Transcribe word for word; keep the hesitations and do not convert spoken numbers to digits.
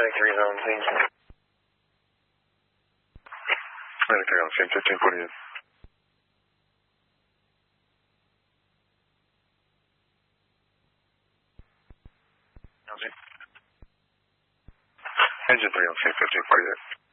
Atlantic three zone, please. Atlantic three on scene, fifteen forty-eight. Engine three on scene, fifteen forty-eight.